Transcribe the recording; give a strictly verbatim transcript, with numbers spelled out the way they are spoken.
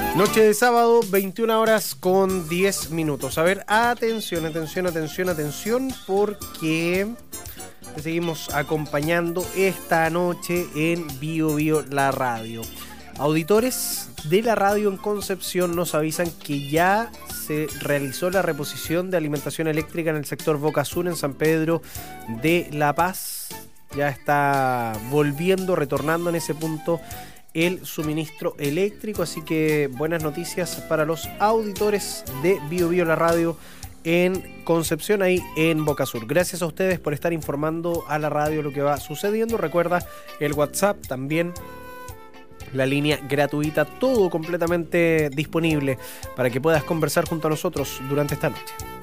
Noche de sábado, veintiuna horas con diez minutos. A ver, atención, atención, atención, atención, porque te seguimos acompañando esta noche en Bio Bio la radio. Auditores de la radio en Concepción nos avisan que ya se realizó la reposición de alimentación eléctrica en el sector Boca Sur, en San Pedro de La Paz. Ya está volviendo, retornando en ese punto el suministro eléctrico, así que buenas noticias para los auditores de Bio Bio la radio en Concepción, ahí en Boca Sur. Gracias a ustedes por estar informando a la radio lo que va sucediendo. Recuerda el WhatsApp también, la línea gratuita, todo completamente disponible para que puedas conversar junto a nosotros durante esta noche.